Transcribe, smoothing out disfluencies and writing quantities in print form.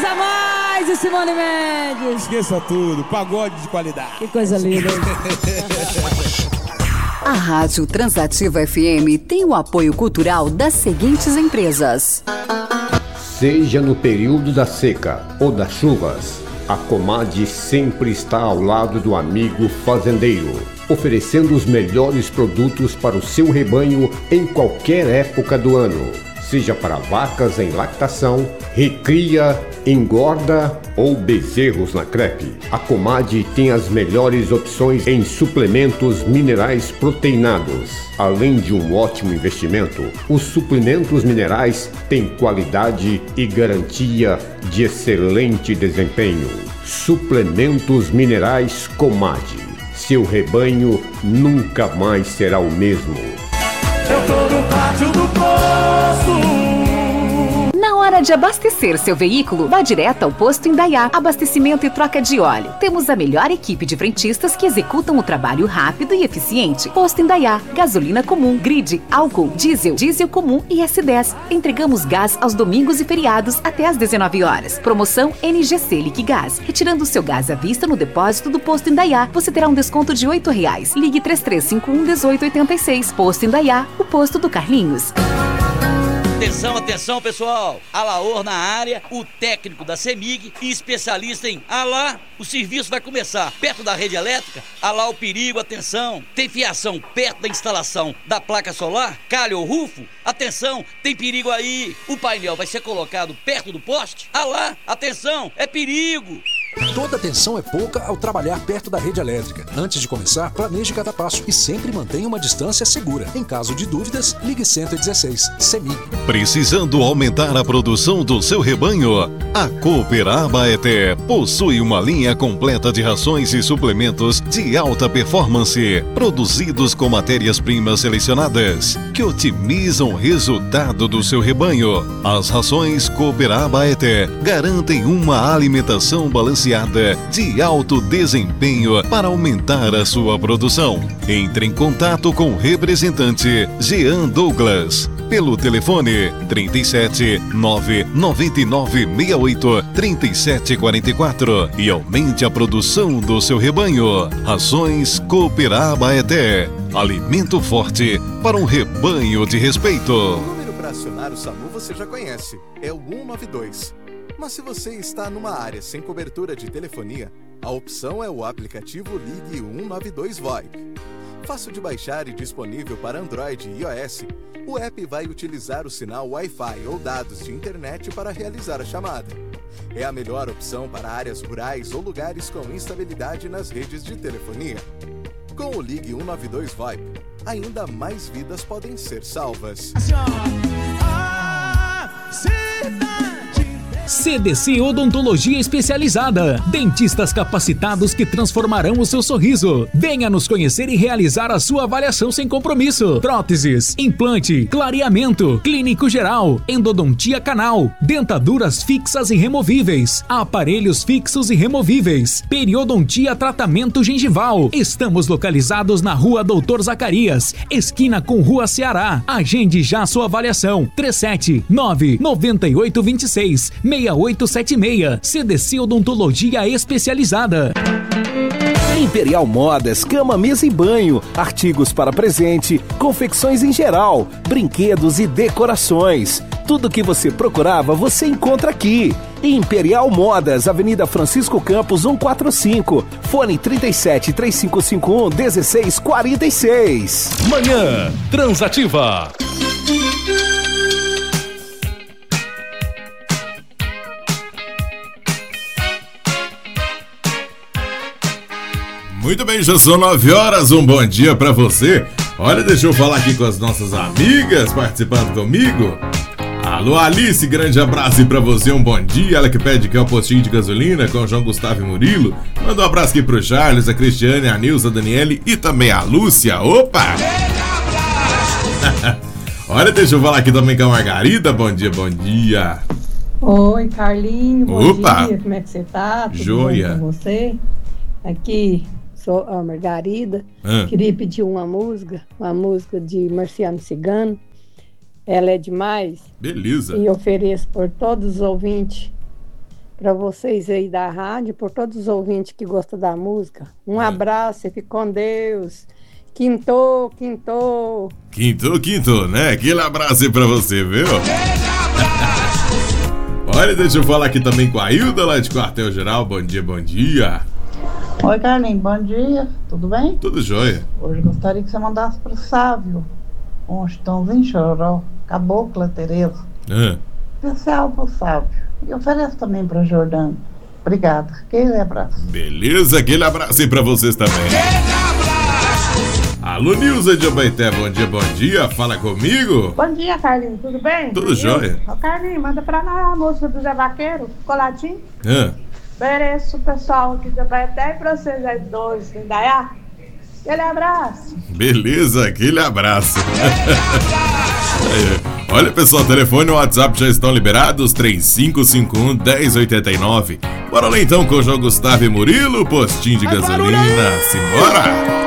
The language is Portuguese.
César Mais e Simone Mendes. Esqueça tudo, pagode de qualidade. Que coisa linda. A Rádio Transativa FM tem o apoio cultural das seguintes empresas. Seja no período da seca ou das chuvas, a Comad sempre está ao lado do amigo fazendeiro, oferecendo os melhores produtos para o seu rebanho em qualquer época do ano. Seja para vacas em lactação, recria, engorda ou bezerros na crepe. A Comad tem as melhores opções em suplementos minerais proteinados. Além de um ótimo investimento, os suplementos minerais têm qualidade e garantia de excelente desempenho. Suplementos minerais Comad. Seu rebanho nunca mais será o mesmo. Eu tô no pátio do poço. Na hora de abastecer seu veículo, vá direto ao Posto Indaiá. Abastecimento e troca de óleo. Temos a melhor equipe de frentistas que executam o trabalho rápido e eficiente. Posto Indaiá. Gasolina comum, grid, álcool, diesel, diesel comum e S10. Entregamos gás aos domingos e feriados até às 19 horas. Promoção NGC Liquigás. Retirando seu gás à vista no depósito do Posto Indaiá, você terá um desconto de R$8. Ligue 3351-1886. Posto Indaiá, o posto do Carlinhos. Atenção, atenção, pessoal! Alaor na área, o técnico da CEMIG e especialista em Alá. O serviço vai começar perto da rede elétrica. Alá o perigo, atenção! Tem fiação perto da instalação da placa solar? Calha ou rufo? Atenção, tem perigo aí! O painel vai ser colocado perto do poste? Alá, atenção, é perigo! Toda atenção é pouca ao trabalhar perto da rede elétrica. Antes de começar, planeje cada passo e sempre mantenha uma distância segura. Em caso de dúvidas, ligue 116. CEMIG. Precisando aumentar a produção do seu rebanho? A Cooper Abaeté possui uma linha completa de rações e suplementos de alta performance, produzidos com matérias-primas selecionadas, que otimizam o resultado do seu rebanho. As rações Cooper Abaeté garantem uma alimentação balanceada de alto desempenho para aumentar a sua produção. Entre em contato com o representante Jean Douglas pelo telefone 37 999 68 37 44 e aumente a produção do seu rebanho. Rações Cooper Abaeté. Alimento forte para um rebanho de respeito. O número para acionar o SAMU você já conhece, é o 192. Mas se você está numa área sem cobertura de telefonia, a opção é o aplicativo Ligue 192 VoIP. Fácil de baixar e disponível para Android e iOS, o app vai utilizar o sinal Wi-Fi ou dados de internet para realizar a chamada. É a melhor opção para áreas rurais ou lugares com instabilidade nas redes de telefonia. Com o Ligue 192 VoIP, ainda mais vidas podem ser salvas. CDC Odontologia Especializada. Dentistas capacitados que transformarão o seu sorriso. Venha nos conhecer e realizar a sua avaliação sem compromisso. Próteses, implante, clareamento, clínico geral, endodontia canal, dentaduras fixas e removíveis, aparelhos fixos e removíveis, periodontia tratamento gengival. Estamos localizados na Rua Doutor Zacarias, esquina com Rua Ceará. Agende já sua avaliação. 379-9826-6876. CDC Odontologia Especializada. Imperial Modas, cama, mesa e banho, artigos para presente, confecções em geral, brinquedos e decorações. Tudo que você procurava, você encontra aqui. Imperial Modas, Avenida Francisco Campos 145, fone 37 3551 1646. Manhã Transativa. Muito bem, já são 9 horas, um bom dia pra você. Olha, deixa eu falar aqui com as nossas amigas participando comigo. Alô, Alice, grande abraço aí pra você, um bom dia. Ela que pede que é o postinho de gasolina com o João Gustavo e Murilo. Manda um abraço aqui pro Charles, a Cristiane, a Nilza, a Daniele e também a Lúcia. Opa! Olha, deixa eu falar aqui também com a Margarida. Bom dia, bom dia. Oi, Carlinho, bom Opa! dia, como é que você tá? Tudo Joia. bom com você? Aqui, sou a Margarida, queria pedir uma música de Marciano Cigano, Ela é Demais. Beleza. E ofereço por todos os ouvintes, para vocês aí da rádio, por todos os ouvintes que gostam da música. Um abraço, fique com Deus. Quintou, né? Aquele abraço aí pra você, viu? Olha, deixa eu falar aqui também com a Hilda lá de Quartel Geral. Bom dia, bom dia. Oi, Carlinhos, bom dia. Tudo bem? Tudo jóia. Hoje gostaria que você mandasse pro Sávio um Chitãozinho Chororó, Cabocla Tereza. Especial pro Sávio. E ofereço também pra Jordana. Obrigada. Aquele abraço. Beleza, aquele abraço aí pra vocês também. Alô, Nilza de Abaeté, bom dia, bom dia. Fala comigo. Bom dia, Carlinhos, tudo bem? Tudo jóia. Ô, Carlinhos, manda pra nós a música do Zé Vaqueiro, coladinho. Mereço o pessoal aqui de Abaeté e pra vocês aí dois, Indaiá. Aquele abraço. Beleza, aquele abraço. Olha, pessoal, telefone e WhatsApp já estão liberados, 3551-1089. Bora lá então com o João Gustavo e Murilo, postinho de gasolina. Simbora!